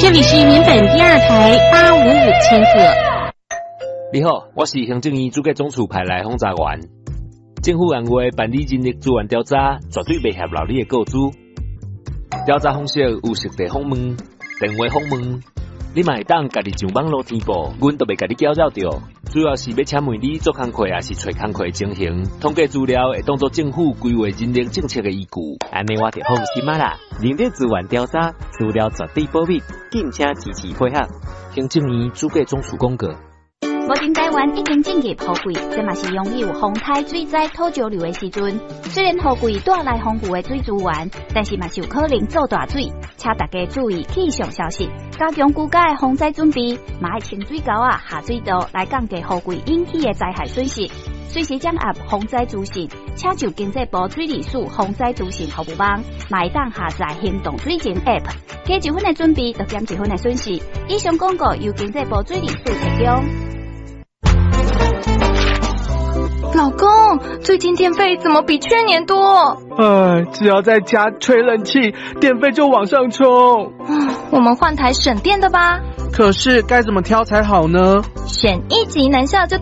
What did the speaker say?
这里是民本第二台855千赫。 你好，我是行政院主计总处派来轰炸员。政府按月办理人力资源调查，绝对袂合劳你的告知。调查方式有实地访问、电话访问，你嘛会当家己上网络填报，阮都袂家己搅扰着。主要是要请问你做工课，还是找工课情形，统计资料会当作政府规划人力政策的依据。 安尼我就放心啦。人力资源调查资料绝对保密，敬请支持配合。 行政院主计总处公告。 目前台湾已经进入雨季，这嘛是拥有风台水灾土石流的时阵。虽然雨季带来丰富的水资源，但是嘛是有可能造大水，请大家注意气象消息，加强居家的防灾准备，嘛要清水沟下水道来降低雨季引起的灾害损失。随时掌握防灾资讯，请就经济部水利署防灾资讯服务网，嘛会当下载行动水情 App， 加1分的准备，就减1分的损失。以上广告由经济部水利署提供。 老公，最近电费怎么比去年多？ 只要在家吹冷气，电费就往上冲。 我们换台省电的吧。 可是该怎么挑才好呢？ 选1级能效就